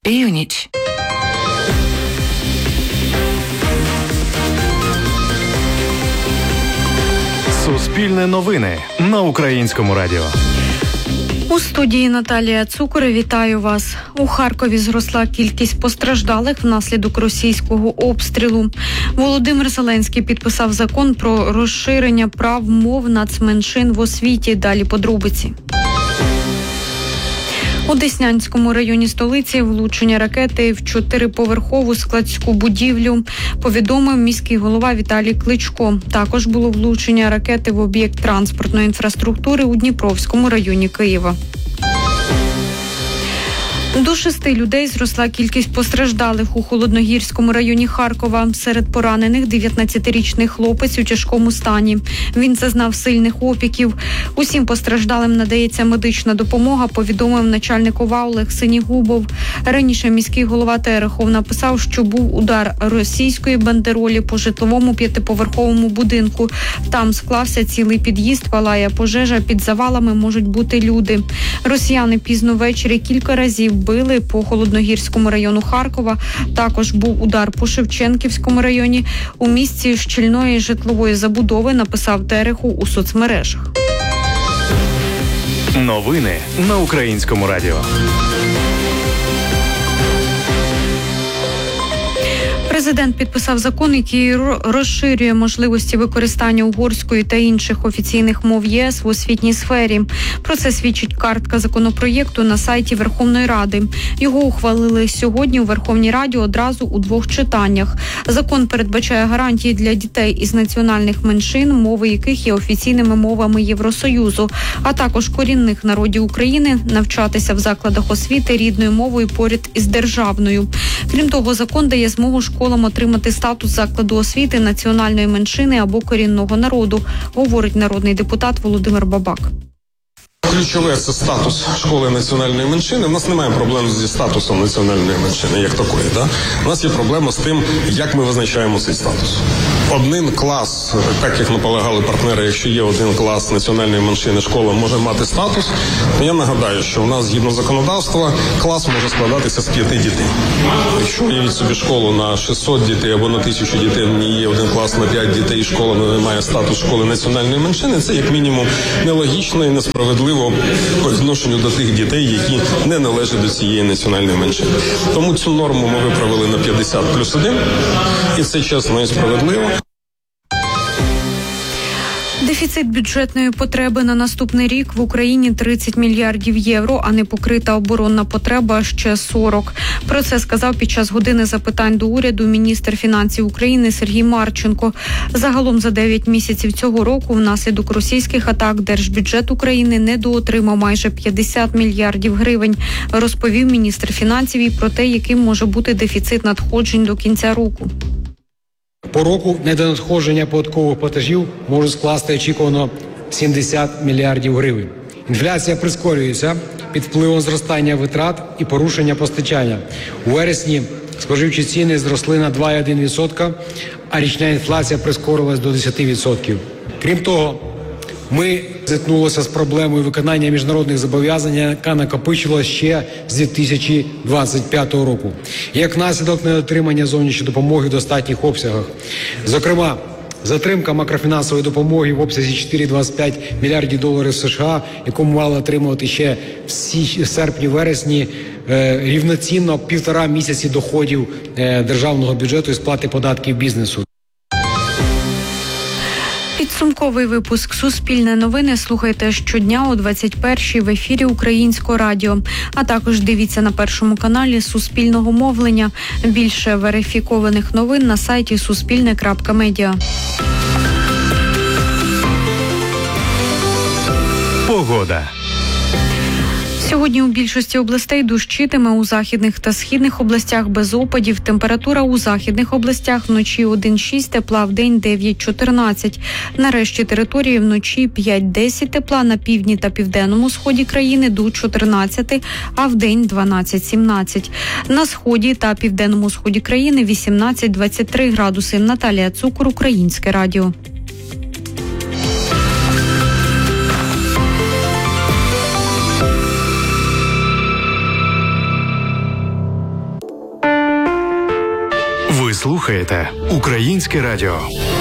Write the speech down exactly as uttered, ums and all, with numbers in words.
Північ. Суспільне новини на Українському радіо. У студії Наталія Цукор. Вітаю вас. У Харкові зросла кількість постраждалих внаслідок російського обстрілу. Володимир Зеленський підписав закон про розширення прав мов нацменшин в освіті. Далі подробиці. У Деснянському районі столиці влучення ракети в чотириповерхову складську будівлю, повідомив міський голова Віталій Кличко. Також було влучення ракети в об'єкт транспортної інфраструктури у Дніпровському районі Києва. До шести людей зросла кількість постраждалих у Холодногірському районі Харкова. Серед поранених дев'ятнадцятирічний хлопець у тяжкому стані. Він зазнав сильних опіків. Усім постраждалим надається медична допомога, повідомив начальник ОВА Олег Синігубов. Раніше міський голова Терехов написав, що був удар російської бандеролі по житловому п'ятиповерховому будинку. Там склався цілий під'їзд, палає пожежа, під завалами можуть бути люди. Росіяни пізно ввечері кілька разів били по Холодногірському району Харкова. Також був удар по Шевченківському районі. У місці щільної житлової забудови, написав Терехов у соцмережах. Новини на Українському радіо. Президент підписав закон, який розширює можливості використання угорської та інших офіційних мов ЄС в освітній сфері. Про це свідчить картка законопроєкту на сайті Верховної Ради. Його ухвалили сьогодні у Верховній Раді одразу у двох читаннях. Закон передбачає гарантії для дітей із національних меншин, мови яких є офіційними мовами Євросоюзу, а також корінних народів України навчатися в закладах освіти рідною мовою поряд із державною. Крім того, закон дає змогу школам отримати статус закладу освіти національної меншини або корінного народу, говорить народний депутат Володимир Бабак. Ключове – це статус школи національної меншини. У нас немає проблем зі статусом національної меншини, як такої. Да? У нас є проблема з тим, як ми визначаємо цей статус. Один клас, так як наполягали партнери, якщо є один клас національної меншини, школа може мати статус, то я нагадаю, що у нас, згідно законодавства, клас може складатися з п'яти дітей. Якщо уявіть собі школу на шістсот дітей або на тисячу дітей, в ній є один клас на п'ять дітей, і школа не має статус школи національної меншини, це як мінімум нелогічно і несправедливо по відношенню до тих дітей, які не належать до цієї національної меншини. Тому цю норму ми виправили на п'ятдесят плюс один, і це чесно і справедливо. Дефіцит бюджетної потреби на наступний рік в Україні тридцять мільярдів євро, а не покрита оборонна потреба ще сорок. Про це сказав під час години запитань до уряду міністр фінансів України Сергій Марченко. Загалом за дев'ять місяців цього року внаслідок російських атак держбюджет України недоотримав майже п'ятдесят мільярдів гривень, розповів міністр фінансів і про те, яким може бути дефіцит надходжень до кінця року. По року недонадходження податкових платежів може скласти очікувано сімдесят мільярдів гривень. Інфляція прискорюється під впливом зростання витрат і порушення постачання. У вересні споживчі ціни зросли на два цілих одна десята відсотка, а річна інфляція прискорилась до десять відсотків. Крім того, ми зіткнулися з проблемою виконання міжнародних зобов'язань, яка накопичилася ще з дві тисячі двадцять п'ятого року. Як наслідок недотримання зовнішньої допомоги в достатніх обсягах. Зокрема, затримка макрофінансової допомоги в обсязі чотири цілих двадцять п'ять мільярдів доларів США, яку ми мали отримувати ще в серпні-вересні, е, рівноцінно півтора місяці доходів е, державного бюджету і сплати податків бізнесу. Підсумковий випуск «Суспільне новини» слухайте щодня о двадцять першій в ефірі Українського радіо. А також дивіться на Першому каналі Суспільного мовлення. Більше верифікованих новин на сайті суспільне крапка медіа. Погода. Сьогодні у більшості областей дощитиме, у західних та східних областях без опадів. Температура у західних областях вночі один шість тепла, вдень дев'ять чотирнадцять. На решті території вночі п'ять десять тепла, на півдні та південному сході країни до чотирнадцять, а вдень дванадцять сімнадцять. На сході та південному сході країни вісімнадцять двадцять три градуси. Наталія Цукор, Українське радіо. слухаєте Українське радіо.